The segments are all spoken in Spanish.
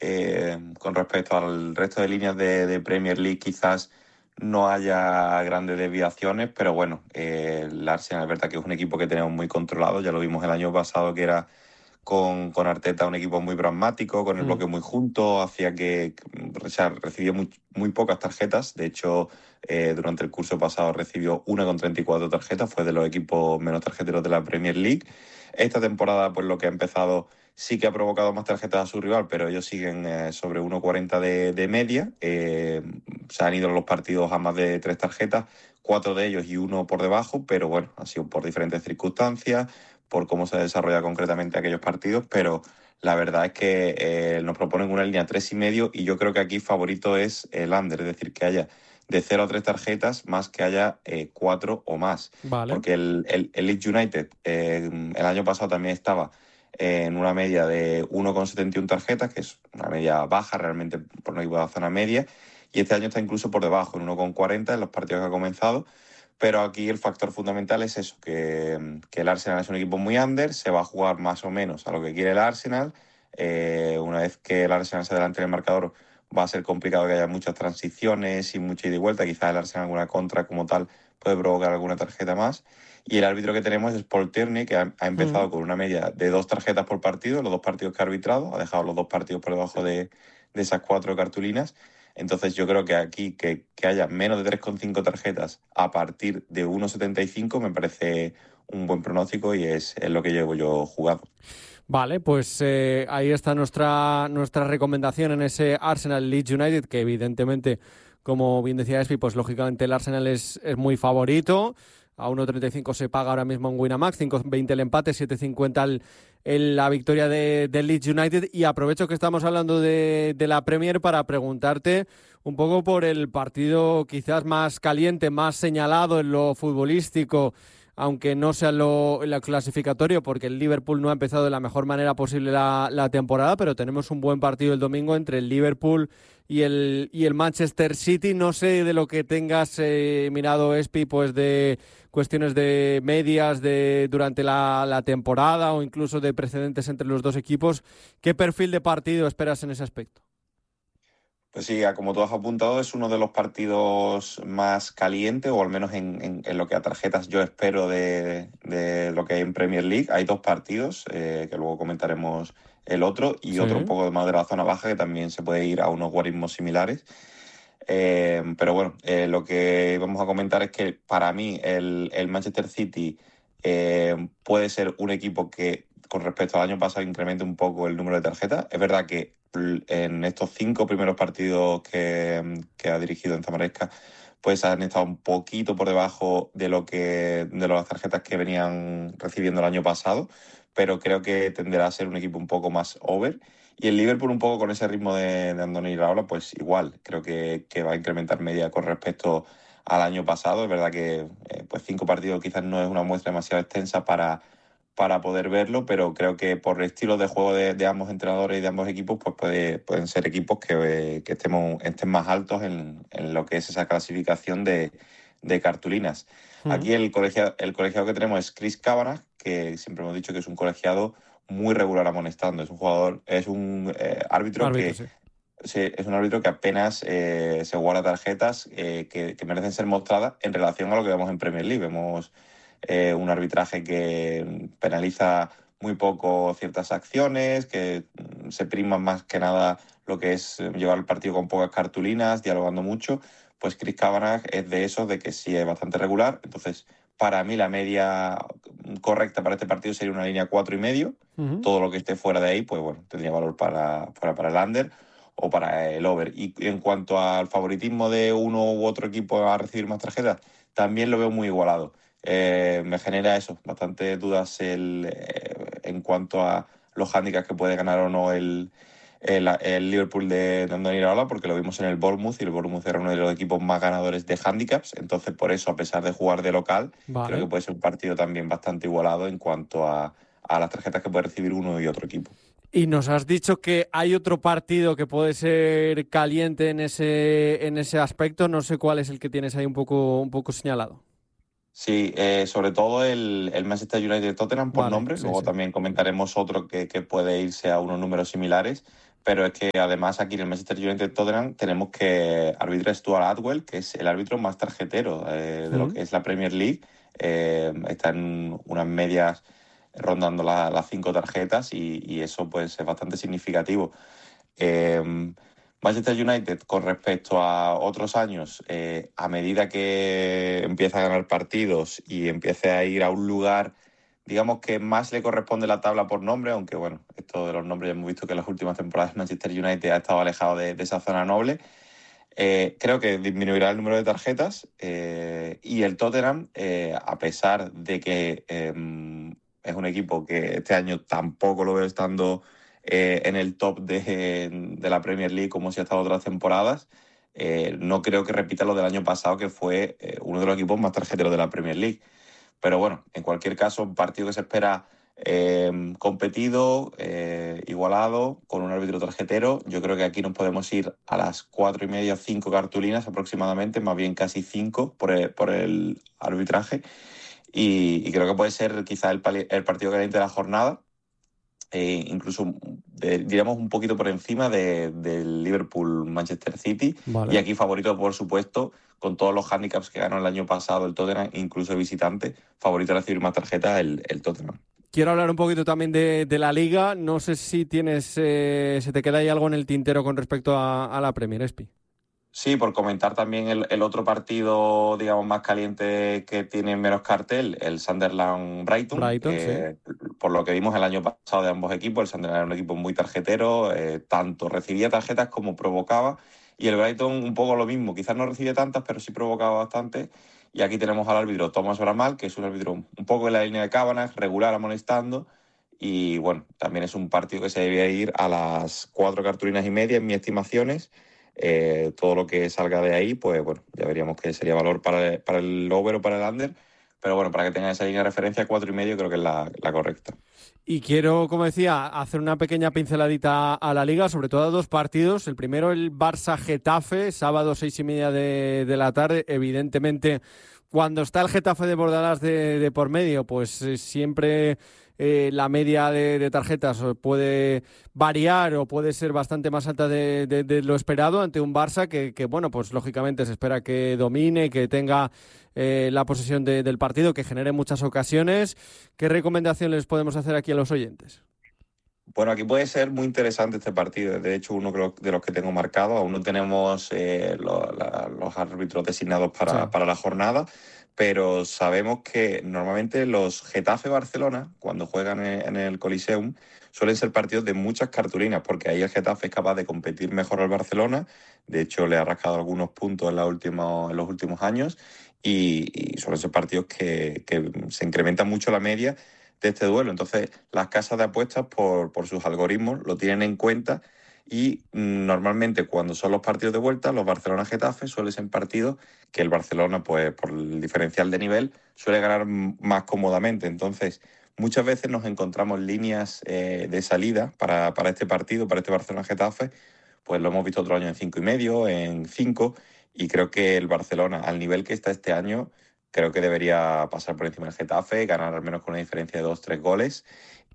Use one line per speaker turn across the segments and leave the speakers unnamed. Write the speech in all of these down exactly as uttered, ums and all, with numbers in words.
Eh, con respecto al resto de líneas de, de Premier League, quizás no haya grandes desviaciones, pero bueno, eh, el Arsenal es verdad que es un equipo que tenemos muy controlado. Ya lo vimos el año pasado, que era con, con Arteta un equipo muy pragmático, con el
Mm.
bloque muy junto, hacía que, o sea, recibió muy, muy pocas tarjetas. De hecho, eh, durante el curso pasado recibió una con treinta y cuatro tarjetas, fue de los equipos menos tarjeteros de la Premier League. Esta temporada, pues lo que ha empezado sí que ha provocado más tarjetas a su rival, pero ellos siguen eh, sobre uno cuarenta de, de media. Eh, se han ido los partidos a más de tres tarjetas, cuatro de ellos y uno por debajo, pero bueno, ha sido por diferentes circunstancias, por cómo se desarrolla concretamente aquellos partidos, pero la verdad es que eh, nos proponen una línea tres y medio y yo creo que aquí favorito es el under, es decir, que haya de cero a tres tarjetas más que haya eh, cuatro o más,
Vale.
porque el, el, el Leeds United eh, el año pasado también estaba en una media de uno con setenta y uno tarjetas, que es una media baja realmente por no ir a la zona media, y este año está incluso por debajo, en uno con cuarenta en los partidos que ha comenzado. Pero aquí el factor fundamental es eso, que, que el Arsenal es un equipo muy under, se va a jugar más o menos a lo que quiere el Arsenal. Eh, una vez que el Arsenal se adelante en el marcador, va a ser complicado que haya muchas transiciones y mucha ida y vuelta. Quizás el Arsenal alguna contra como tal puede provocar alguna tarjeta más. Y el árbitro que tenemos es Paul Tierney, que ha, ha
Mm.
empezado con una media de dos tarjetas por partido, los dos partidos que ha arbitrado, ha dejado los dos partidos por debajo de, de esas cuatro cartulinas. Entonces yo creo que aquí que, que haya menos de tres coma cinco tarjetas a partir de uno setenta y cinco me parece un buen pronóstico y es, es lo que llevo yo jugado.
Vale, pues eh, ahí está nuestra, nuestra recomendación en ese Arsenal Leeds United, que evidentemente, como bien decía Espi, pues lógicamente el Arsenal es, es muy favorito. A uno treinta y cinco se paga ahora mismo en Winamax, cinco veinte el empate, siete cincuenta el, el- la victoria de, de Leeds United. Y aprovecho que estamos hablando de, de la Premier para preguntarte un poco por el partido quizás más caliente, más señalado en lo futbolístico, aunque no sea lo, lo clasificatorio, porque el Liverpool no ha empezado de la mejor manera posible la, la temporada, pero tenemos un buen partido el domingo entre el Liverpool y el, y el Manchester City. No sé de lo que tengas eh, mirado, Espi, pues de cuestiones de medias de durante la, la temporada o incluso de precedentes entre los dos equipos. ¿Qué perfil de partido esperas en ese aspecto?
Pues sí, como tú has apuntado, es uno de los partidos más calientes, o al menos en, en- en lo que a tarjetas yo espero de, de lo que hay en Premier League. Hay dos partidos, eh, que luego comentaremos el otro, y otro un
Sí.
poco más de la zona baja, que también se puede ir a unos guarismos similares. Eh, pero bueno, eh, lo que vamos a comentar es que para mí el, el Manchester City eh, puede ser un equipo que con respecto al año pasado incremente un poco el número de tarjetas. Es verdad que l- en estos cinco primeros partidos que, que ha dirigido en Zamaresca, pues han estado un poquito por debajo de lo que de las tarjetas que venían recibiendo el año pasado, pero creo que tenderá a ser un equipo un poco más over. Y el Liverpool un poco con ese ritmo de, de Andoni Iraola, pues igual, creo que, que va a incrementar media con respecto al año pasado. Es verdad que eh, pues cinco partidos quizás no es una muestra demasiado extensa para, para poder verlo, pero creo que por el estilo de juego de, de ambos entrenadores y de ambos equipos, pues puede, pueden ser equipos que, eh, que estemos, estén más altos en, en lo que es esa clasificación de, de cartulinas.
Mm.
Aquí el colegiado, el colegiado que tenemos es Chris Kavanagh, que siempre hemos dicho que es un colegiado muy regular amonestando. Es un jugador, es un eh, árbitro
Árbitro,
que
sí.
sí, es un árbitro que apenas eh, se guarda tarjetas eh, que, que merecen ser mostradas en relación a lo que vemos en Premier League. Vemos eh, un arbitraje que penaliza muy poco ciertas acciones, que mm, se prima más que nada lo que es eh, llevar el partido con pocas cartulinas, dialogando mucho. Pues Chris Kavanagh es de esos, de que sí es bastante regular. Entonces, para mí la media correcta para este partido sería una línea cuatro y medio.
Ujú.
Todo lo que esté fuera de ahí, pues bueno, tendría valor para, para, para el under o para el over. Y en cuanto al favoritismo de uno u otro equipo a recibir más tarjetas, también lo veo muy igualado. Eh, me genera eso, bastantes dudas el, eh, en cuanto a los handicaps que puede ganar o no el, el, el Liverpool de, de Andoni Iraola, porque lo vimos en el Bournemouth y el Bournemouth era uno de los equipos más ganadores de handicaps. Entonces, por eso, a pesar de jugar de local, creo que
Vale.
puede ser un partido también bastante igualado en cuanto a, a las tarjetas que puede recibir uno y otro equipo.
Y nos has dicho que hay otro partido que puede ser caliente en ese, en ese aspecto. No sé cuál es el que tienes ahí un poco, un poco señalado.
Sí, eh, sobre todo el, el Manchester United Tottenham por
Vale,
nombre.
sí,
Luego
sí.
también comentaremos otro que, que puede irse a unos números similares. pero es que además aquí en el Manchester United-Tottenham tenemos que arbitrar Stuart Atwell, que es el árbitro más tarjetero eh, de lo que es la Premier League. Eh, está en unas medias rondando la, las cinco tarjetas y, y eso pues es bastante significativo. Eh, Manchester United, con respecto a otros años, eh, a medida que empieza a ganar partidos y empiece a ir a un lugar, digamos que más le corresponde la tabla por nombre, aunque bueno, esto de los nombres ya hemos visto que en las últimas temporadas Manchester United ha estado alejado de, de esa zona noble. Eh, creo que disminuirá el número de tarjetas eh, y el Tottenham, eh, a pesar de que eh, es un equipo que este año tampoco lo veo estando eh, en el top de, de la Premier League como si ha estado otras temporadas, eh, no creo que repita lo del año pasado, que fue eh, uno de los equipos más tarjeteros de la Premier League. Pero bueno, en cualquier caso, un partido que se espera eh, competido, eh, igualado, con un árbitro tarjetero. Yo creo que aquí nos podemos ir a las cuatro y media, cinco cartulinas aproximadamente, más bien casi cinco por el, por el arbitraje. Y, y creo que puede ser quizá el, el partido caliente de la jornada. Eh, incluso de, diríamos un poquito por encima de, del Liverpool-Manchester City. Vale. Y aquí favorito, por supuesto, con todos los handicaps que ganó el año pasado el Tottenham, incluso visitante, favorito a recibir más tarjetas el, el Tottenham.
Quiero hablar un poquito también de, de la Liga. No sé si tienes, eh, se te queda ahí algo en el tintero con respecto a, a la Premier, Espi.
Sí, por comentar también el, el otro partido, digamos, más caliente que tiene menos cartel, el Sunderland-Brighton.
Brighton,
eh,
sí.
Por lo que vimos el año pasado de ambos equipos, el Sunderland era un equipo muy tarjetero, eh, tanto recibía tarjetas como provocaba, y el Brighton un poco lo mismo, quizás no recibía tantas, pero sí provocaba bastante. Y aquí tenemos al árbitro Thomas Bramall, que es un árbitro un poco en la línea de Cavanagh, regular, amonestando, y bueno, también es un partido que se debía ir a las cuatro cartulinas y media, en mis estimaciones. Eh, todo lo que salga de ahí, pues bueno, ya veríamos que sería valor para el, para el over o para el under, pero bueno, para que tengan esa línea de referencia, cuatro y medio creo que es la, la correcta.
Y quiero, como decía, hacer una pequeña pinceladita a la Liga, sobre todo a dos partidos. El primero, el Barça-Getafe, sábado seis y media de, de la tarde. Evidentemente, cuando está el Getafe de Bordalás de, de por medio, pues eh, siempre eh, la media de, de tarjetas puede variar o puede ser bastante más alta de, de, de lo esperado ante un Barça que, que, bueno, pues lógicamente se espera que domine, que tenga eh, la posesión de, del partido, que genere muchas ocasiones. ¿Qué recomendaciones podemos hacer aquí a los oyentes?
Bueno, aquí puede ser muy interesante este partido. De hecho, uno de los que tengo marcado. Aún no tenemos eh, lo, la, los árbitros designados para, sí. para la jornada, pero sabemos que normalmente los Getafe-Barcelona, cuando juegan en el Coliseum, suelen ser partidos de muchas cartulinas, porque ahí el Getafe es capaz de competir mejor al Barcelona. De hecho, le ha rascado algunos puntos en, la última, en los últimos años y, y suelen ser partidos que, que se incrementa mucho la media de este duelo. Entonces, las casas de apuestas, por, por sus algoritmos, lo tienen en cuenta y mmm, normalmente cuando son los partidos de vuelta, los Barcelona-Getafe suelen ser partidos que el Barcelona, pues por el diferencial de nivel, suele ganar más cómodamente. Entonces, muchas veces nos encontramos líneas eh, de salida para, para este partido, para este Barcelona-Getafe, pues lo hemos visto otro año en cinco y medio, en cinco, y creo que el Barcelona, al nivel que está este año, creo que debería pasar por encima del Getafe, ganar al menos con una diferencia de dos, tres goles.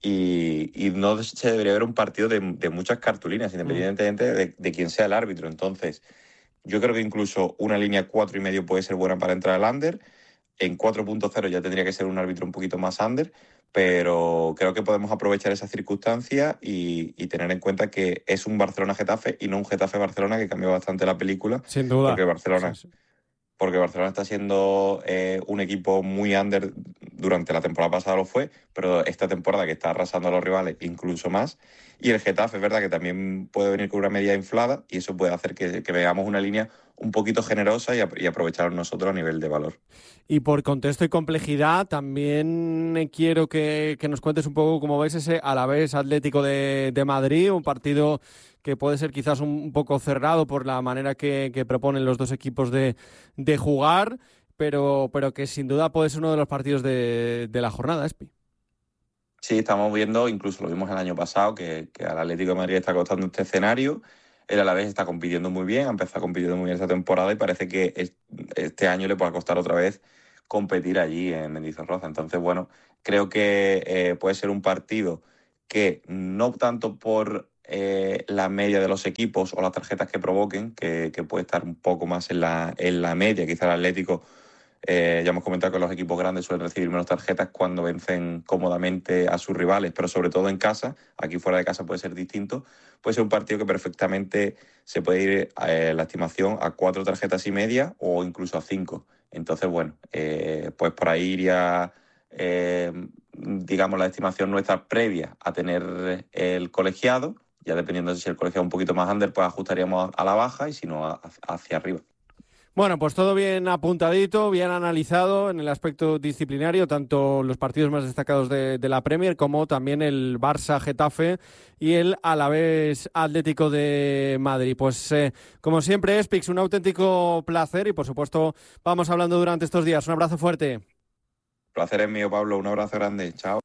Y, y no se debería ver un partido de, de muchas cartulinas, independientemente de, de quién sea el árbitro. Entonces, yo creo que incluso una línea cuatro y medio puede ser buena para entrar al under. En cuatro punto cero ya tendría que ser un árbitro un poquito más under, pero creo que podemos aprovechar esa circunstancia y, y tener en cuenta que es un Barcelona-Getafe y no un Getafe-Barcelona, que cambió bastante la película.
Sin duda.
Porque Barcelona...
Sí, sí.
porque Barcelona está siendo eh, un equipo muy under, durante la temporada pasada lo fue, pero esta temporada que está arrasando a los rivales incluso más. Y el Getafe es verdad que también puede venir con una media inflada y eso puede hacer que, que veamos una línea un poquito generosa y, y aprovechar nosotros a nivel de valor.
Y por contexto y complejidad, también quiero que, que nos cuentes un poco cómo ves ese Alavés Atlético de, de Madrid, un partido que puede ser quizás un, un poco cerrado por la manera que, que proponen los dos equipos de, de jugar, pero, pero que sin duda puede ser uno de los partidos de, de la jornada, Espi.
Sí, estamos viendo, incluso lo vimos el año pasado, que, que al Atlético de Madrid está costando este escenario. El Alavés está compitiendo muy bien, ha empezado compitiendo muy bien esta temporada y parece que este año le puede costar otra vez competir allí en Mendizorroza. Entonces, bueno, creo que eh, puede ser un partido que no tanto por eh, la media de los equipos o las tarjetas que provoquen, que, que puede estar un poco más en la, en la media. Quizá el Atlético, eh, ya hemos comentado que los equipos grandes suelen recibir menos tarjetas cuando vencen cómodamente a sus rivales, pero sobre todo en casa. Aquí fuera de casa puede ser distinto. Puede ser un partido que perfectamente se puede ir, eh, la estimación, a cuatro tarjetas y media o incluso a cinco. Entonces, bueno, eh, pues por ahí iría, eh, digamos, la estimación nuestra previa a tener el colegiado. Ya dependiendo de si el colegiado es un poquito más under, pues ajustaríamos a la baja, y si no, a, hacia arriba.
Bueno, pues todo bien apuntadito, bien analizado en el aspecto disciplinario, tanto los partidos más destacados de, de la Premier como también el Barça-Getafe y el Alavés Atlético de Madrid. Pues eh, como siempre, Espix, un auténtico placer y por supuesto vamos hablando durante estos días. Un abrazo fuerte.
Placer es mío, Pablo. Un abrazo grande. Chao.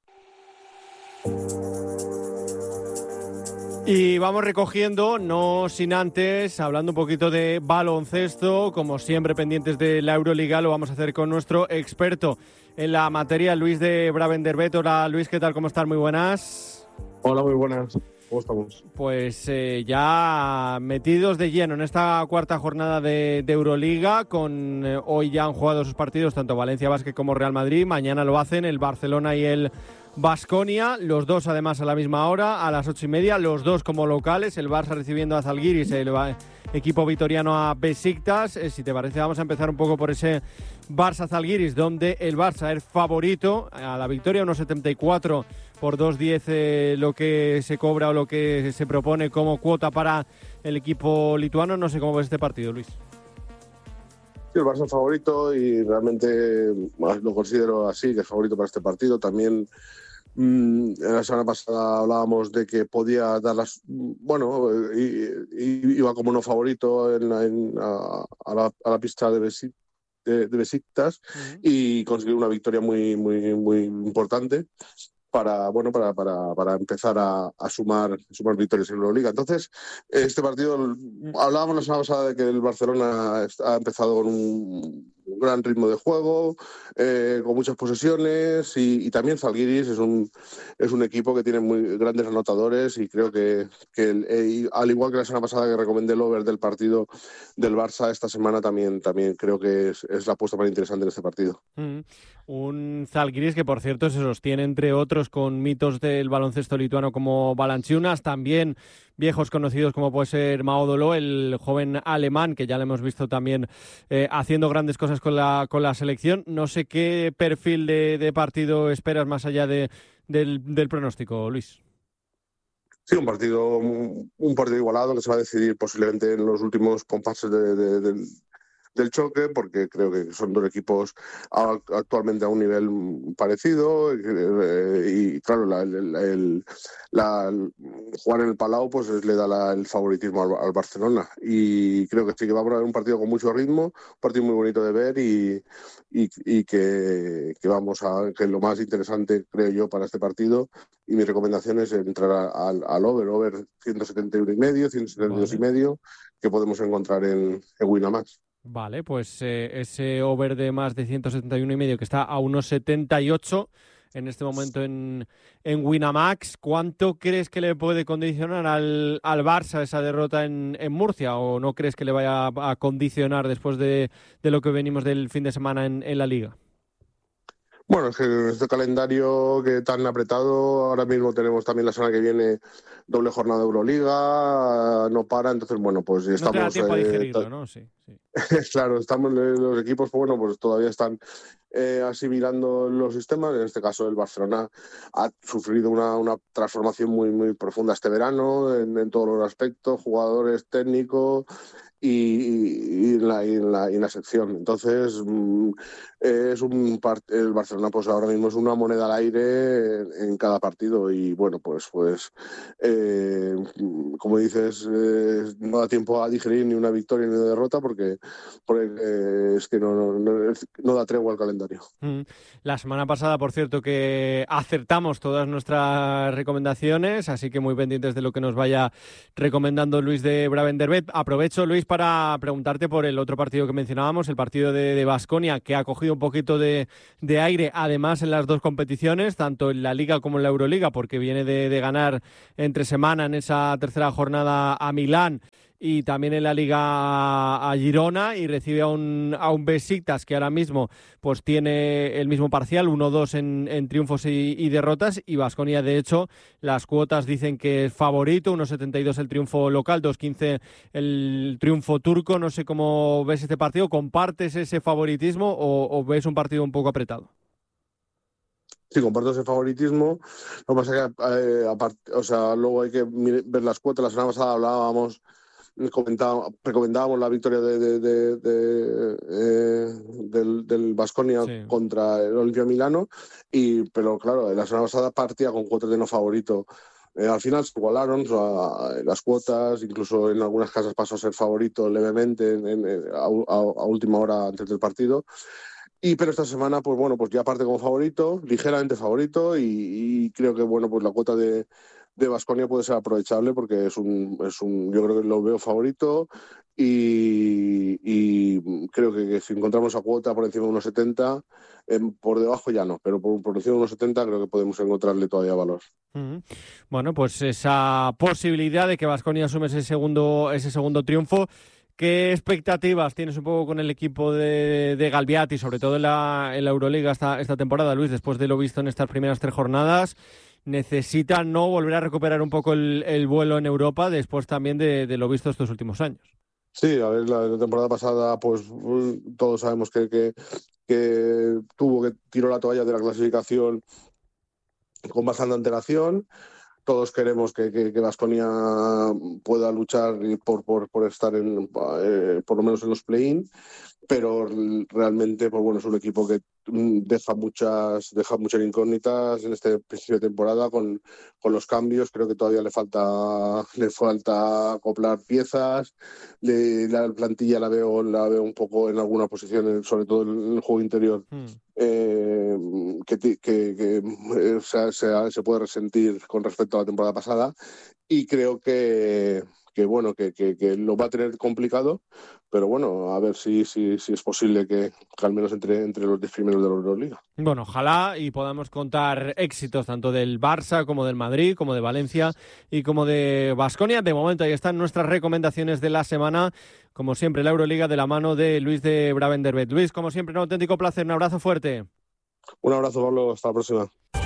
Y vamos recogiendo, no sin antes, hablando un poquito de baloncesto, como siempre pendientes de la Euroliga, lo vamos a hacer con nuestro experto en la materia, Luis de Bravenderbet. Hola Luis, ¿qué tal? ¿Cómo estás? Muy buenas.
Hola, muy buenas. ¿Cómo estamos?
Pues eh, ya metidos de lleno en esta cuarta jornada de, de Euroliga, con eh, hoy ya han jugado sus partidos tanto Valencia Basket como Real Madrid, mañana lo hacen el Barcelona y el Baskonia, los dos además a la misma hora, a las ocho y media, los dos como locales, el Barça recibiendo a Zalgiris, el equipo vitoriano a Besiktas. Eh, si te parece, vamos a empezar un poco por ese Barça-Zalgiris, donde el Barça es favorito a la victoria, uno setenta y cuatro por dos diez eh, lo que se cobra o lo que se propone como cuota para el equipo lituano. No sé cómo ves este partido, Luis.
Sí, el Barça es favorito y realmente lo considero así, que es favorito para este partido. También mmm, la semana pasada hablábamos de que podía dar las... Bueno, y, y iba como no favorito en, en, a, a, la, a la pista de Besiktas. De, de Besiktas uh-huh. Y conseguir una victoria muy, muy, muy importante para, bueno, para, para, para empezar a, a sumar, sumar victorias en la Euroliga. Entonces, este partido, hablábamos la semana pasada de que el Barcelona ha empezado con un gran ritmo de juego, eh, con muchas posesiones, y, y también Zalgiris es un, es un equipo que tiene muy grandes anotadores, y creo que, que el, eh, al igual que la semana pasada que recomendé el over del partido del Barça, esta semana también, también creo que es, es la apuesta más interesante en este partido.
Mm. Un Zalgiris que, por cierto, se sostiene, entre otros, con mitos del baloncesto lituano como Valanciunas, también viejos conocidos como puede ser Mao Dolo, el joven alemán, que ya lo hemos visto también eh, haciendo grandes cosas con la, con la selección. No sé qué perfil de, de partido esperas más allá de, del, del pronóstico, Luis.
Sí, un partido, un partido igualado que se va a decidir posiblemente en los últimos compases de, de, de, del choque, porque creo que son dos equipos actualmente a un nivel parecido, y, y claro, la, el, el, la, jugar en el Palau pues le da la, el favoritismo al, al Barcelona, y creo que sí que va a haber un partido con mucho ritmo, un partido muy bonito de ver, y, y, y que, que vamos a que lo más interesante, creo yo, para este partido, y mi recomendación es entrar al, al over, over ciento setenta y uno y medio, ciento setenta y dos vale. y medio, que podemos encontrar en, en Winamax.
Vale, pues eh, ese over de más de ciento setenta y uno y medio que está a uno setenta y ocho en este momento en, en Winamax, ¿cuánto crees que le puede condicionar al, al Barça esa derrota en, en Murcia? ¿O no crees que le vaya a, a condicionar después de, de lo que venimos del fin de semana en, en la Liga?
Bueno, es que en este calendario que tan apretado, ahora mismo tenemos también la semana que viene doble jornada de Euroliga, no para, entonces bueno, pues
no
estamos...
No te da tiempo
eh,
a digerirlo, ¿no? Sí, sí.
Claro, estamos los equipos, pues bueno, pues todavía están eh, asimilando los sistemas. En este caso el Barcelona ha sufrido una, una transformación muy, muy profunda este verano en, en todos los aspectos, jugadores, técnicos y, y, en, la, y, en, la, y en la sección. Entonces mm, es un part- el Barcelona pues ahora mismo es una moneda al aire en, en cada partido, y bueno, pues pues eh, como dices, eh, no da tiempo a digerir ni una victoria ni una derrota, porque porque, porque eh, es que no, no, no, no da tregua al calendario.
Mm. La semana pasada, por cierto, que acertamos todas nuestras recomendaciones, así que muy pendientes de lo que nos vaya recomendando Luis de Bravenderbet. Aprovecho, Luis, para preguntarte por el otro partido que mencionábamos, el partido de Baskonia, que ha cogido un poquito de, de aire, además en las dos competiciones, tanto en la Liga como en la Euroliga, porque viene de, de ganar entre semana en esa tercera jornada a Milán, y también en la Liga a Girona, y recibe a un, a un Besiktas que ahora mismo pues tiene el mismo parcial, uno dos en, en triunfos y, y derrotas, y Baskonia, de hecho, las cuotas dicen que es favorito, uno setenta y dos el triunfo local, dos quince el triunfo turco. No sé cómo ves este partido, ¿compartes ese favoritismo o, o ves un partido un poco apretado?
Sí, comparto ese favoritismo. Lo que pasa es que, eh, aparte, o sea, luego hay que ver las cuotas. La semana pasada hablábamos, recomendábamos la victoria de, de, de, de, eh, del, del Baskonia sí. contra el Olimpia Milano, y, pero claro, la semana pasada partía con cuotas de no favorito. Eh, al final se igualaron, o sea, las cuotas, incluso en algunas casas pasó a ser favorito levemente en, en, a, a, a última hora antes del partido. Y pero esta semana, pues bueno, pues ya parte como favorito, ligeramente favorito, y, y creo que bueno, pues la cuota de de Baskonia puede ser aprovechable, porque es un, es un, yo creo que lo veo favorito, y, y creo que, que si encontramos a cuota por encima de uno setenta, eh, por debajo ya no, pero por, por encima de uno setenta creo que podemos encontrarle todavía valor.
Uh-huh. Bueno, pues esa posibilidad de que Baskonia asume ese segundo, ese segundo triunfo. ¿Qué expectativas tienes un poco con el equipo de, de Galbiati, sobre todo en la, en la Euroliga esta, esta temporada, Luis, después de lo visto en estas primeras tres jornadas? ¿Necesita no volver a recuperar un poco el, el vuelo en Europa después también de, de lo visto estos últimos años?
Sí, a ver, la, la temporada pasada, pues todos sabemos que, que, que tuvo que tiró la toalla de la clasificación con bastante antelación. Todos queremos que Baskonia pueda luchar por, por, por estar en, eh, por lo menos en los play-in, pero realmente, pues bueno, es un equipo que deja muchas deja muchas incógnitas en este principio de temporada con, con los cambios. Creo que todavía le falta le falta acoplar piezas. Le, la plantilla la veo la veo un poco en alguna posición, sobre todo en el juego interior, mm. eh, que, que, que eh, se, se, se puede resentir con respecto a la temporada pasada, y creo que que bueno, que, que, que lo va a tener complicado, pero bueno, a ver si, si, si es posible que, que al menos entre, entre los diez primeros de la Euroliga.
Bueno, ojalá y podamos contar éxitos tanto del Barça como del Madrid, como de Valencia y como de Baskonia. De momento ahí están nuestras recomendaciones de la semana. Como siempre, la Euroliga de la mano de Luis de Bravenderbet. Luis, como siempre, un auténtico placer. Un abrazo fuerte.
Un abrazo, Pablo. Hasta la próxima.